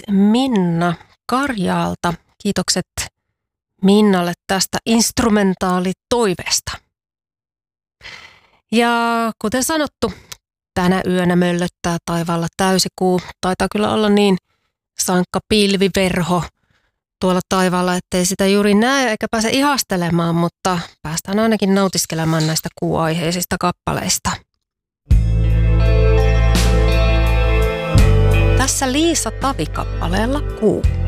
Minna Karjaalta. Kiitokset Minnalle tästä instrumentaalitoiveesta. Ja kuten sanottu, tänä yönä möllöttää taivaalla täysikuu. Taitaa kyllä olla niin sankka pilviverho tuolla taivaalla, ettei sitä juuri näe eikä pääse ihastelemaan, mutta päästään ainakin nautiskelemaan näistä kuuaiheisista kappaleista. Tässä Liisa Tavi kappaleella Kuu.